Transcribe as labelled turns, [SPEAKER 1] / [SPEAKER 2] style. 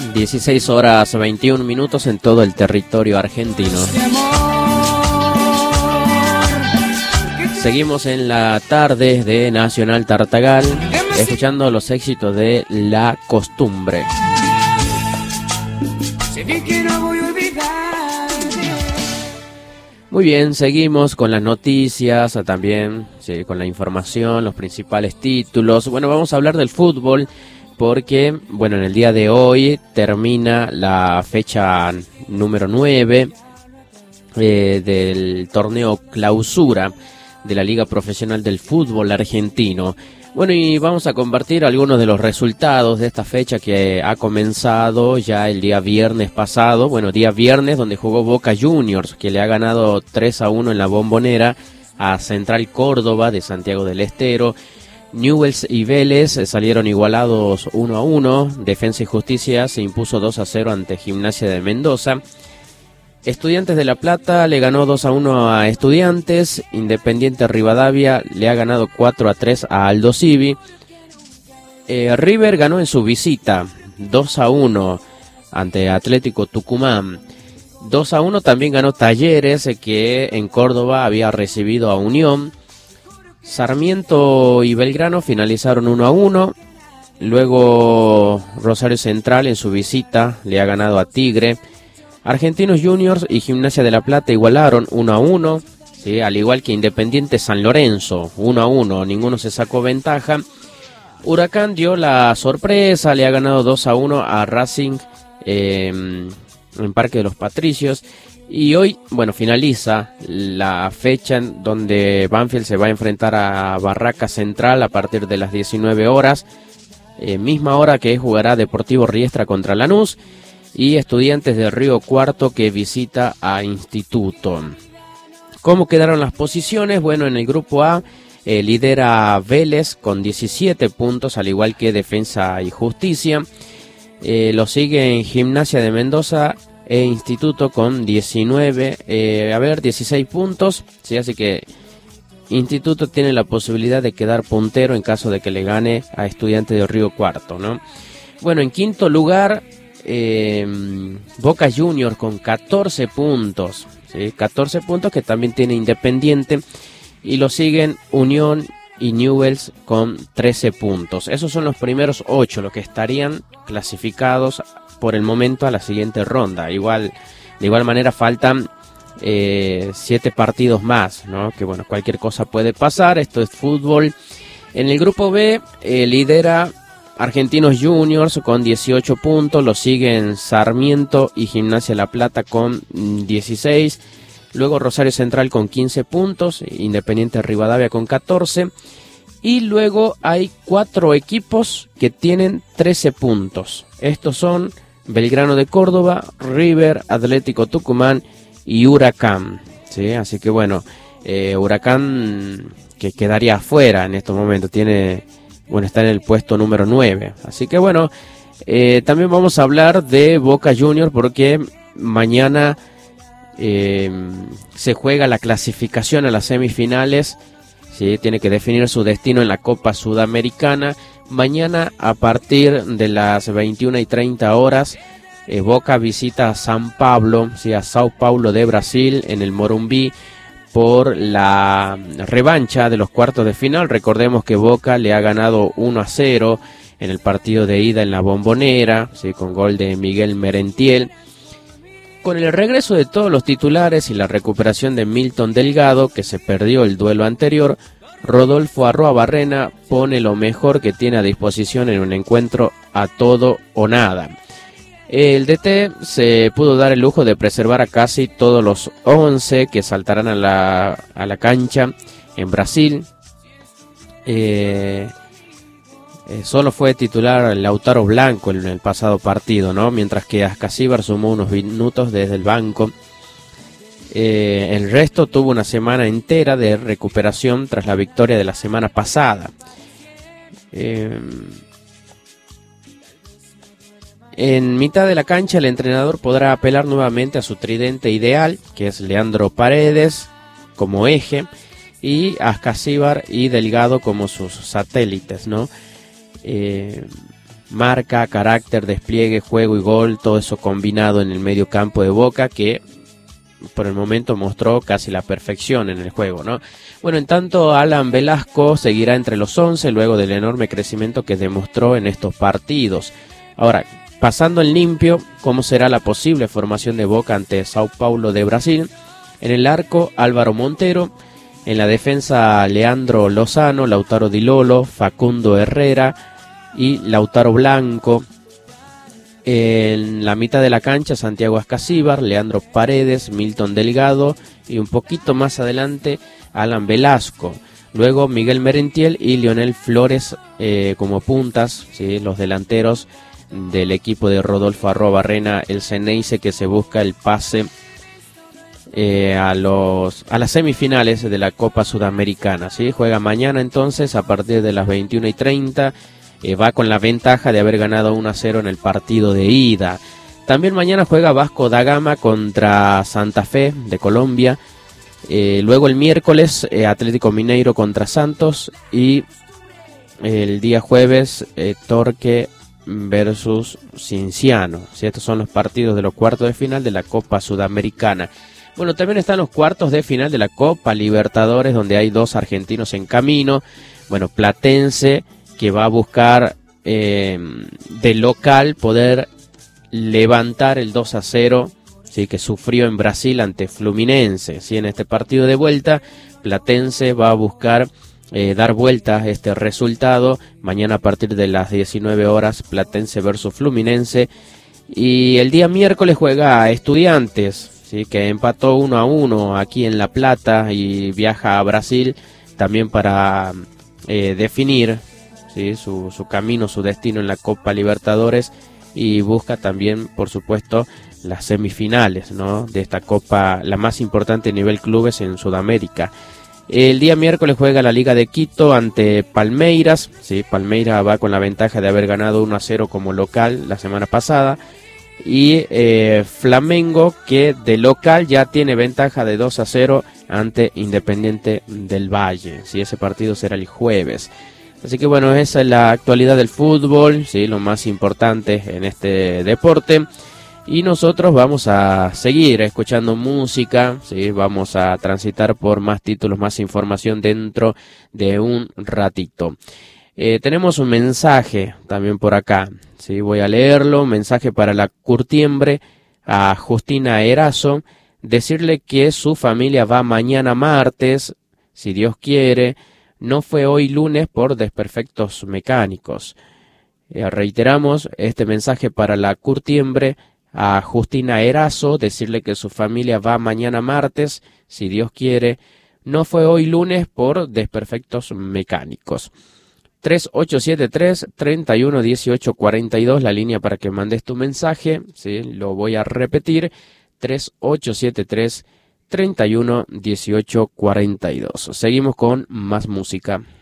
[SPEAKER 1] 16 horas 21 minutos en todo el territorio argentino. Seguimos en la tarde de Nacional Tartagal, escuchando los éxitos de La Costumbre. Muy bien, seguimos con las noticias, también sí, con la información, los principales títulos. Bueno, vamos a hablar del fútbol porque, bueno, en el día de hoy termina la fecha número 9 del torneo Clausura de la Liga Profesional del Fútbol Argentino. Bueno, y vamos a compartir algunos de los resultados de esta fecha que ha comenzado ya el día viernes pasado. Bueno, día viernes donde jugó Boca Juniors, que le ha ganado 3-1 en la Bombonera a Central Córdoba de Santiago del Estero. Newell's y Vélez salieron igualados 1-1. Defensa y Justicia se impuso 2-0 ante Gimnasia de Mendoza. Estudiantes de La Plata le ganó 2-1 a Estudiantes. Independiente Rivadavia le ha ganado 4-3 a Aldo Civi. River ganó en su visita 2-1 ante Atlético Tucumán. 2-1 también ganó Talleres, que en Córdoba había recibido a Unión. Sarmiento y Belgrano finalizaron 1-1. Luego Rosario Central en su visita le ha ganado a Tigre. Argentinos Juniors y Gimnasia de La Plata igualaron 1-1, ¿sí? Al igual que Independiente San Lorenzo, 1-1, ninguno se sacó ventaja. Huracán dio la sorpresa, le ha ganado 2-1 a Racing en Parque de los Patricios. Y hoy, bueno, finaliza la fecha en donde Banfield se va a enfrentar a Barraca Central a partir de las 19 horas, misma hora que jugará Deportivo Riestra contra Lanús. Y Estudiantes de Río Cuarto que visita a Instituto. ¿Cómo quedaron las posiciones? Bueno, en el grupo A lidera Vélez con 17 puntos, al igual que Defensa y Justicia. Lo sigue en Gimnasia de Mendoza e Instituto con 16 puntos. Sí, así que Instituto tiene la posibilidad de quedar puntero en caso de que le gane a Estudiantes de Río Cuarto, ¿no? Bueno, en quinto lugar Boca Juniors con 14 puntos, ¿sí? 14 puntos que también tiene Independiente, y lo siguen Unión y Newell's con 13 puntos. Esos son los primeros 8, los que estarían clasificados por el momento a la siguiente ronda. De igual manera faltan 7 partidos más, ¿no? Que bueno, cualquier cosa puede pasar, esto es fútbol. En el grupo B lidera Argentinos Juniors con 18 puntos, lo siguen Sarmiento y Gimnasia La Plata con 16, luego Rosario Central con 15 puntos, Independiente Rivadavia con 14, y luego hay 4 equipos que tienen 13 puntos. Estos son Belgrano de Córdoba, River, Atlético Tucumán y Huracán, ¿sí? Así que bueno, Huracán que quedaría afuera en estos momentos, está en el puesto número 9. Así que bueno, también vamos a hablar de Boca Juniors porque mañana se juega la clasificación a las semifinales. ¿Sí? Tiene que definir su destino en la Copa Sudamericana. Mañana a partir de las 21:30 horas, Boca visita a San Pablo, ¿sí? A Sao Paulo de Brasil en el Morumbi, por la revancha de los cuartos de final. Recordemos que Boca le ha ganado 1-0 en el partido de ida en la Bombonera, ¿sí? Con gol de Miguel Merentiel. Con el regreso de todos los titulares y la recuperación de Milton Delgado, que se perdió el duelo anterior, Rodolfo Arroabarrena pone lo mejor que tiene a disposición en un encuentro a todo o nada. El DT se pudo dar el lujo de preservar a casi todos los 11 que saltarán a la cancha en Brasil. Solo fue titular Lautaro Blanco en el pasado partido, ¿no? Mientras que Ascasíbar sumó unos minutos desde el banco. El resto tuvo una semana entera de recuperación tras la victoria de la semana pasada. En mitad de la cancha el entrenador podrá apelar nuevamente a su tridente ideal, que es Leandro Paredes como eje y Ascasíbar y Delgado como sus satélites, ¿no? marca, carácter, despliegue, juego y gol, todo eso combinado en el medio campo de Boca, que por el momento mostró casi la perfección en el juego, ¿no? Bueno, en tanto, Alan Velasco seguirá entre los 11 luego del enorme crecimiento que demostró en estos partidos. Ahora, pasando en limpio, ¿cómo será la posible formación de Boca ante Sao Paulo de Brasil? En el arco, Álvaro Montero. En la defensa, Leandro Lozano, Lautaro Di Lolo, Facundo Herrera y Lautaro Blanco. En la mitad de la cancha, Santiago Ascasíbar, Leandro Paredes, Milton Delgado y un poquito más adelante, Alan Velasco. Luego Miguel Merentiel y Lionel Flores como puntas, ¿sí? Los delanteros del equipo de Rodolfo Arrobarrena, el Ceneice, que se busca el pase a las semifinales de la Copa Sudamericana, ¿sí? Juega mañana entonces a partir de las 21:30. Va con la ventaja de haber ganado 1-0 en el partido de ida. También mañana juega Vasco da Gama contra Santa Fe de Colombia. Luego el miércoles Atlético Mineiro contra Santos. Y el día jueves Torque versus Cienciano. ¿Sí? Estos son los partidos de los cuartos de final de la Copa Sudamericana. Bueno, también están los cuartos de final de la Copa Libertadores, donde hay dos argentinos en camino. Bueno, Platense, que va a buscar de local poder levantar el 2-0, ¿sí? Que sufrió en Brasil ante Fluminense, ¿sí? En este partido de vuelta, Platense va a buscar dar vuelta a este resultado. Mañana a partir de las 19 horas, Platense versus Fluminense. Y el día miércoles juega a Estudiantes, ¿sí? Que empató 1-1 aquí en La Plata y viaja a Brasil también para definir, ¿sí? su camino, su destino en la Copa Libertadores, y busca también, por supuesto, las semifinales, ¿no? De esta Copa, la más importante a nivel clubes en Sudamérica. El día miércoles juega la Liga de Quito ante Palmeiras, ¿sí? Palmeiras va con la ventaja de haber ganado 1-0 como local la semana pasada, y Flamengo, que de local ya tiene ventaja de 2-0 ante Independiente del Valle, ¿sí? Ese partido será el jueves. Así que bueno, esa es la actualidad del fútbol, ¿sí? Lo más importante en este deporte. Y nosotros vamos a seguir escuchando música, ¿sí? Vamos a transitar por más títulos, más información dentro de un ratito. Tenemos un mensaje también por acá, ¿sí? Voy a leerlo. Mensaje para la curtiembre a Justina Erazo. Decirle que su familia va mañana martes, si Dios quiere. No fue hoy lunes por desperfectos mecánicos. Reiteramos este mensaje para la curtiembre a Justina Erazo, decirle que su familia va mañana martes, si Dios quiere. No fue hoy lunes por desperfectos mecánicos. 3873-311842, la línea para que mandes tu mensaje, ¿sí? Lo voy a repetir, 3873-311842. Seguimos con más música.